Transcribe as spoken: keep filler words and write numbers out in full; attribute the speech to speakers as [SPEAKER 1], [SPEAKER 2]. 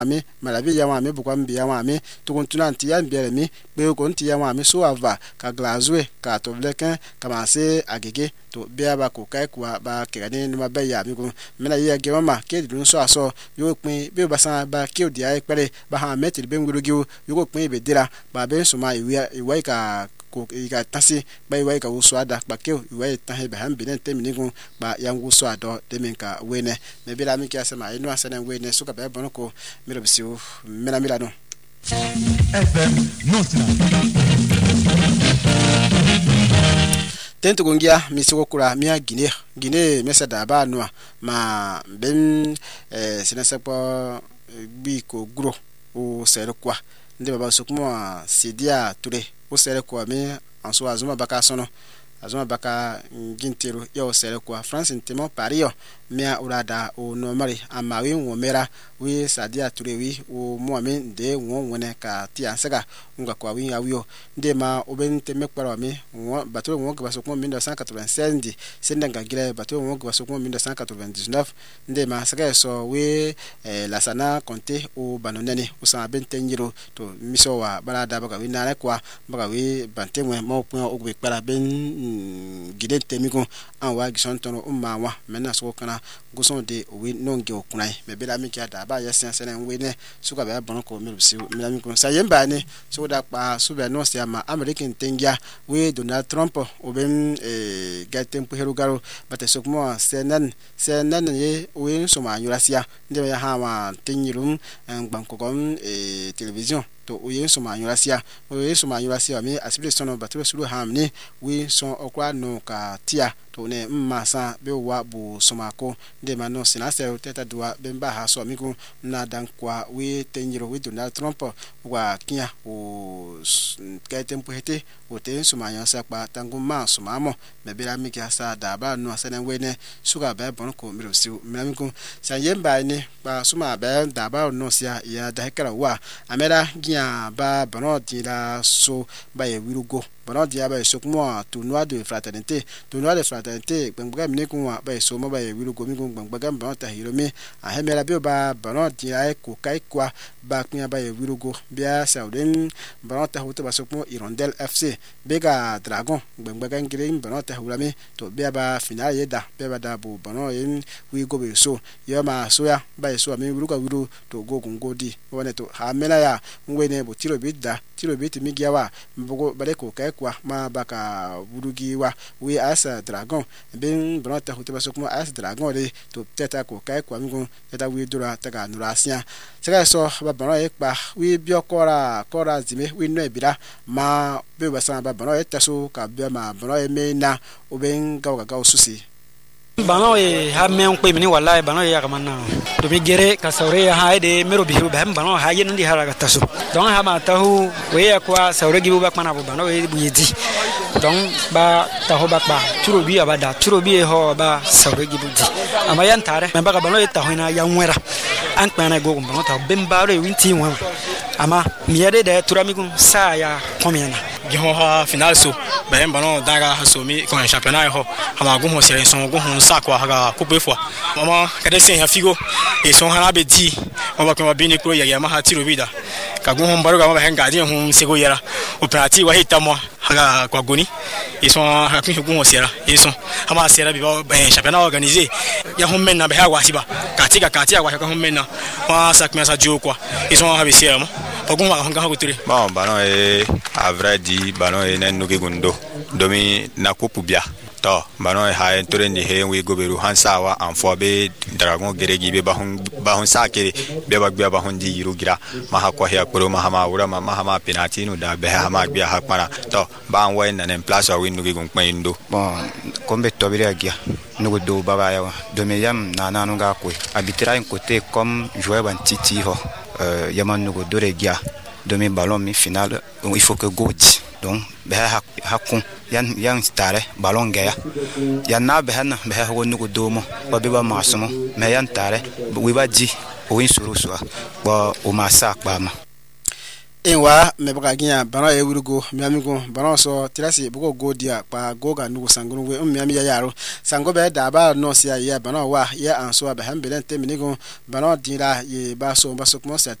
[SPEAKER 1] mi malabi ya wa mi bukwa mbi ya wa mi to kontuna nti ya mbi mi pe ko nti ya wa mi so ava ka glazwe ka to bleken ka ma se agege to bia ba ko kai kwa ba kegani ni ma ba ya mi ko mena ya ge mama ke dun so aso yo pin be ba san ba ke odi ai pere ba ha metil be nguru gi yo ko pin be dira ba be so ma iwi iwi ka ko ka tasi ba iwi ka uso ada ba ke iwi tan he ba han bi nen temini ko ba yangu so ado de men ka wene me bi la mi ke asema inu asena wene so ka ba bon ko mi lo bisiu mena mi la no F M Notna tento gongia misiko kura mia Guinée Guinée mesa da ba no ma ben eh sinasepo bi ko gro o sere kwa nde baba sokuma Sidia Touré o sere kwa me anso azuma baka sono azuma baka ngintero yo sere kwa France ntemo pario mia urada o no mari amawi womera wi Sidia Touré wi o moamen de won wona ka ti ansega nga kwa wi awio nde ma obente mekpara mi won bato won ga basokuma mille neuf cent quatre-vingt-seize senda ngagire bato won ga basokuma mille neuf cent quatre-vingt-dix-neuf nde ma saka so wi eh, la sana konte o banonene o sa bentenjiro to miso wa balada baga wi nare kwa baga wi bantemwe mo point o gbe kpara ben mm, gide temiko an wa gison tono o ma wa mena so kana goson de wi nonge o kunai me bela mi kia da ba yesen senen we ne suka ba bon ko mi bisi mi mi ko sa yemba ne so da pa su be no sia ma American tengia we Donald Trump o ben eh gatem po herugaro bate sokmo senen senen ye we so ma yurasia nde ya ha ma tenyirum ngbanko kom eh television to oyen so ma yurasia oyen so ma yurasia mi asibile sono batwe sulu hamni we so okwa no ka tia to ne mma sa be wa bu somako de mano sinase teta dua bemba ha so miku na dan kwa we tenjiro we Donald Trump wa kinya o ka tempo hete o te so ma yansa pa tangu ma so mamo me bela mi ka sa da ba no asana we ne suga ba bon ko mi si mi ku sa yemba ni ba so ma ba da ba no sia ya da hekara wa amera giya ba bono dira so ba ye wirugo bono dia ba so kuma tournoi de fraternité tournoi de fraternité gbangba mi ku wa ba so ma ba ye wirugo mi ku gbangba bono ta hiro mi a hemera bi ba bono dia e ko kai kwa ba kunya ba ye wirugo bia sauden bono ta huto ba so kuma Hirondelle F C bega Dragon gbangba ngire bono ta hura mi to bia ba final ye da bia ba da bu bono yin wi go be so yo ma so ya ba so mi wirugo wiru to go gungo di wona to ha mena ya ngwene bo tiro bidda tiro bit mi giawa mbogo bare ko kai kwa ma baka burugi wa we asa Dragon ben brota hote baso kuma asa Dragon le to teta ko kai kwa ngun teta we dura taga nurasia saka so ba bano e pa we biokora kora zime we no ebira ma be basa ba bano e taso ka be ma bano e mena oben gawa gawa susi
[SPEAKER 2] bano e ha men ko mini wallahi bano ya kamana to mi gere ka saure ya ha de mero bihu ba bano ha yen ndi haraga taso don ha ma tahu we ya kwa saure gibu ba kana bano e buyedi don ba taho ba pa turo bi abada turo bi ho ba saure gibu di ama yan tare me ba bano e taho na ya nwera an kana go bano ta bembaro e winti won ama miade de turamigun sa ya komiana
[SPEAKER 3] giho ha final so ba bano daga ha so mi ko championnat ho ha go ho sere son go ho sa kwa ha ko be fo mama kade sen ya figo e son ha be di o ba ko ba bini ko ya ya ma ha tiro bida ka go ho mbaro ga ma ha ngadi ho sego yara o prati wa hita mo ha kwa goni e son ha ko go ho sera e son ha ma sera bi ba championnat organisé ya ho men na be ha wa siba ka tika ka tia wa ka ho men na wa sa kma sa jo kwa e son ha be sera mo ogun wa hanga hagutire
[SPEAKER 4] bon bano e a vrai dit bano e nen nugi gundo domi na kupubia to bano e ha entore ni he we goberu hansawa anfo be Dragon geregi be bahun bahun sakere be bagbe bahun di yirugira maha ko he akoro maha ma wura ma maha ma penalty no da be ha ma gbe ha para to ba an wa na en place wa win nugi gun kpendo
[SPEAKER 5] bon kombe tobire agia nugo do baba ya domi yam na na no ga ko arbitrer un côté comme joueur ban titi ho euh yaman nugo doregia demi ballon mi final il faut que godi donc be ha hakun yan yan stare ballon gaya yan na be na be ha go nugo domo ba be ba masumo me yan tare we ba di o in suru so ba o masa ba ma
[SPEAKER 1] enwa me baka ginya bana e wurugo mi amigo bana so tirasi bugo go dia pa go ga nugo sangunu we mi ami ya yaro sango be da ba no sia ya bana wa ya anso ba hambele teminigo bana dira ye ba so ba so mo